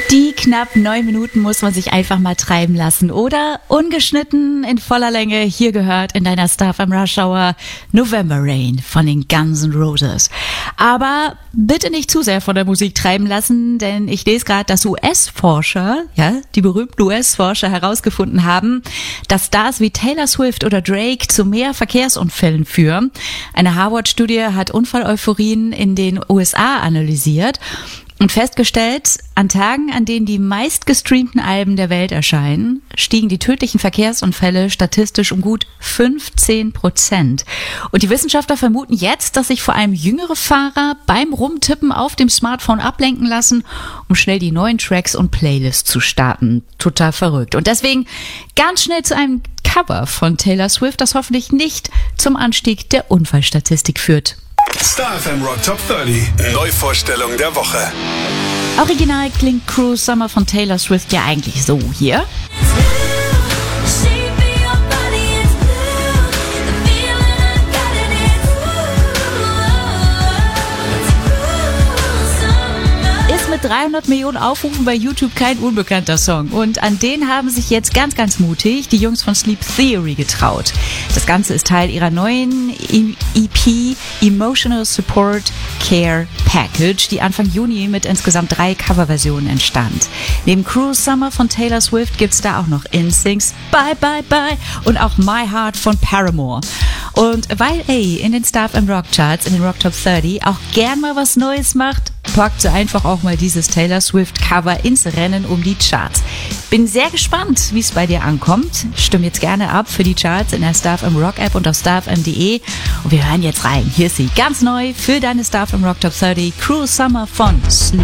Die knapp 9 Minuten muss man sich einfach mal treiben lassen, oder? Ungeschnitten, in voller Länge, hier gehört in deiner Star FM Rush Hour November Rain von den Guns N' Roses. Aber bitte nicht zu sehr von der Musik treiben lassen, denn ich lese gerade, dass US-Forscher, die berühmten US-Forscher herausgefunden haben, dass Stars wie Taylor Swift oder Drake zu mehr Verkehrsunfällen führen. Eine Harvard-Studie hat Unfalleuphorien in den USA analysiert und festgestellt, an Tagen, an denen die meistgestreamten Alben der Welt erscheinen, stiegen die tödlichen Verkehrsunfälle statistisch um gut 15%. Und die Wissenschaftler vermuten jetzt, dass sich vor allem jüngere Fahrer beim Rumtippen auf dem Smartphone ablenken lassen, um schnell die neuen Tracks und Playlists zu starten. Total verrückt. Und deswegen ganz schnell zu einem Cover von Taylor Swift, das hoffentlich nicht zum Anstieg der Unfallstatistik führt. Star FM Rock Top 30. Neuvorstellung der Woche. Original klingt Cruel Summer von Taylor Swift ja eigentlich so hier. Mit 300 Millionen Aufrufen bei YouTube kein unbekannter Song. Und an den haben sich jetzt ganz, ganz mutig die Jungs von Sleep Theory getraut. Das Ganze ist Teil ihrer neuen EP Emotional Support Care Package, die Anfang Juni mit insgesamt 3 Coverversionen entstand. Neben Cruel Summer von Taylor Swift gibt's da auch noch InSync's Bye Bye Bye und auch My Heart von Paramore. Und weil in den Star FM Rock Charts, in den Rock Top 30 auch gern mal was Neues macht, packt sie einfach auch mal dieses Taylor Swift Cover ins Rennen um die Charts. Bin sehr gespannt, wie es bei dir ankommt. Stimm jetzt gerne ab für die Charts in der Star FM Rock App und auf starfm.de. Und wir hören jetzt rein. Hier ist sie ganz neu für deine Star FM Rock Top 30, Cruel Summer von Sleep